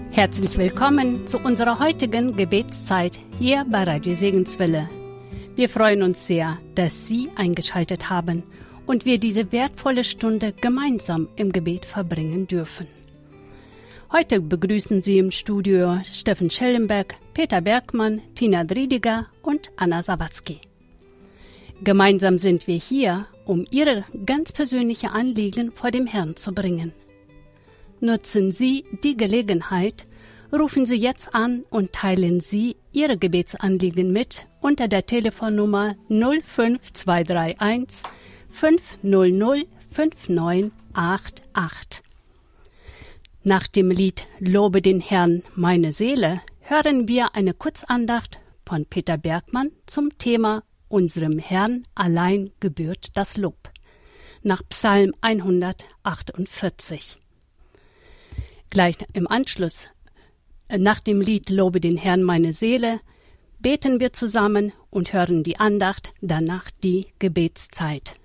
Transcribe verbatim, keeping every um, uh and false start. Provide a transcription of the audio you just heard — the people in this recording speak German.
Herzlich willkommen zu unserer heutigen Gebetszeit hier bei Radio Segenswelle. Wir freuen uns sehr, dass Sie eingeschaltet haben und wir diese wertvolle Stunde gemeinsam im Gebet verbringen dürfen. Heute begrüßen Sie im Studio Steffen Schellenberg, Peter Bergmann, Tina Driediger und Anna Sawatzki. Gemeinsam sind wir hier, um Ihre ganz persönliche Anliegen vor dem Herrn zu bringen. Nutzen Sie die Gelegenheit, rufen Sie jetzt an und teilen Sie Ihre Gebetsanliegen mit unter der Telefonnummer null fünf zwei drei eins fünf null null fünf neun acht acht. Nach dem Lied Lobe den Herrn, meine Seele, hören wir eine Kurzandacht von Peter Bergmann zum Thema Unserem Herrn allein gebührt das Lob, nach Psalm hundertachtundvierzig. Gleich im Anschluss, nach dem Lied Lobe den Herrn, meine Seele, beten wir zusammen und hören die Andacht, danach die Gebetszeit.